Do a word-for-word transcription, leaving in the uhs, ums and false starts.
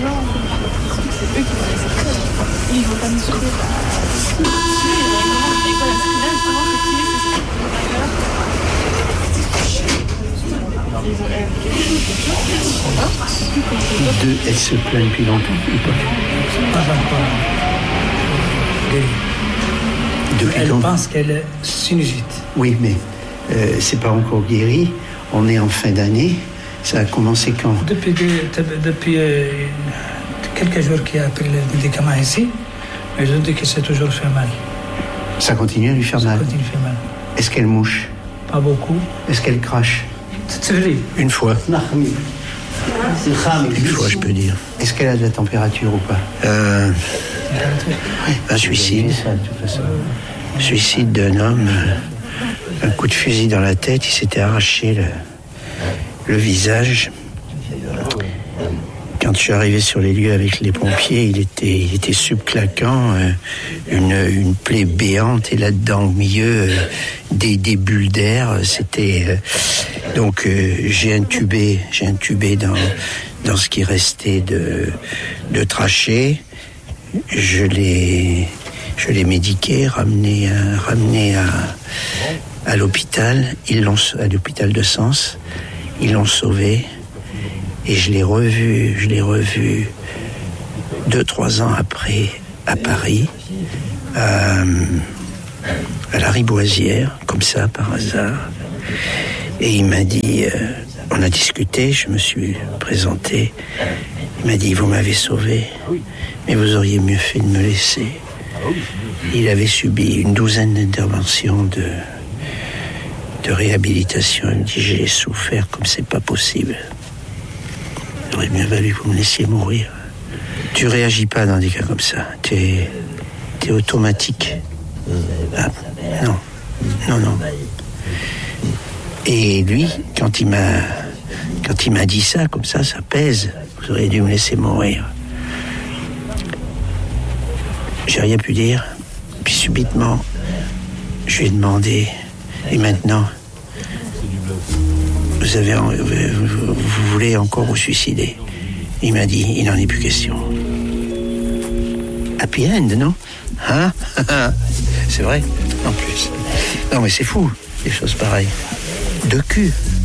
en fait. C'est eux qui vont laisser tout seul. Ils vont pas nous sauver. Bah, si, si, il y a vraiment une école à justement, c'est qui, c'est De, elle se plaint depuis longtemps ou pas? Pas encore. Depuis Elle longtemps. pense qu'elle est sinusite. Oui, mais euh, c'est pas encore guéri. On est en fin d'année. Ça a commencé quand? Depuis, depuis euh, quelques jours qu'il a pris le médicament ici, mais je dis que c'est toujours fait mal. Ça continue à lui faire Ça mal. continue à faire mal. Est-ce qu'elle mouche? Pas beaucoup. Est-ce qu'elle crache? C'est vrai. Une fois. Une fois, je peux dire. Est-ce qu'elle a de la température ou pas? Euh, un suicide. Suicide d'un homme. Un coup de fusil dans la tête. Il s'était arraché le, le visage. Quand je suis arrivé sur les lieux avec les pompiers, il était, il était subclaquant, euh, une, une plaie béante, et là-dedans, au milieu, euh, des, des bulles d'air. C'était euh, donc euh, j'ai intubé, j'ai intubé dans dans ce qui restait de de trachée. Je l'ai, je l'ai médiqué, ramené, à, ramené à à l'hôpital. Ils l'ont à l'hôpital de Sens. Ils l'ont sauvé. Et je l'ai revu, je l'ai revu deux, trois ans après, à Paris, à, à la Riboisière, comme ça, par hasard. Et il m'a dit, euh, on a discuté, je me suis présenté. Il m'a dit, vous m'avez sauvé, mais vous auriez mieux fait de me laisser. Il avait subi une douzaine d'interventions de, de réhabilitation. Il me dit, j'ai souffert comme c'est pas possible. Il aurait mieux valu que vous me laissiez mourir. Tu réagis pas dans des cas comme ça. Tu es, tu es automatique. Ah, non, non, non. Et lui, quand il m'a, quand il m'a dit ça, comme ça, ça pèse. Vous auriez dû me laisser mourir. J'ai rien pu dire. Puis subitement, je lui ai demandé. Et maintenant, vous avez, vous, vous voulez encore vous suicider? Il m'a dit, il n'en est plus question. Happy end, non? Hein? C'est vrai? En plus. Non, mais c'est fou, des choses pareilles. De cul.